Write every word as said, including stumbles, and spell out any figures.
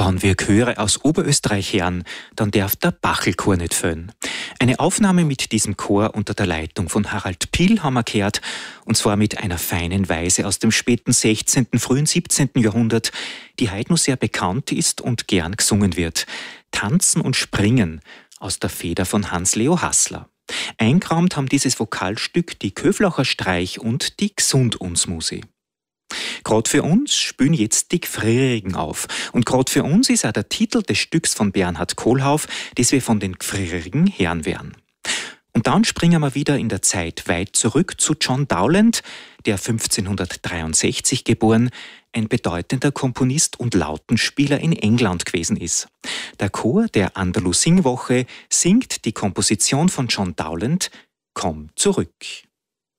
Wenn wir Chöre aus Oberösterreich hören, dann darf der Bachelchor nicht fehlen. Eine Aufnahme mit diesem Chor unter der Leitung von Harald Piel haben wir gehört, und zwar mit einer feinen Weise aus dem späten sechzehnten, frühen siebzehnten Jahrhundert, die heute noch sehr bekannt ist und gern gesungen wird. Tanzen und Springen aus der Feder von Hans-Leo Hassler. Eingerahmt haben dieses Vokalstück die Köflacher Streich und die G'sund-uns-Musi. Gerade für uns spielen jetzt die G'frierrigen auf. Und gerade für uns ist auch der Titel des Stücks von Bernhard Kohlhauf, das wir von den G'frierrigen hören werden. Und dann springen wir wieder in der Zeit weit zurück zu John Dowland, der fünfzehnhundertdreiundsechzig geboren, ein bedeutender Komponist und Lautenspieler in England gewesen ist. Der Chor der Andalus Singwoche singt die Komposition von John Dowland »Komm zurück«.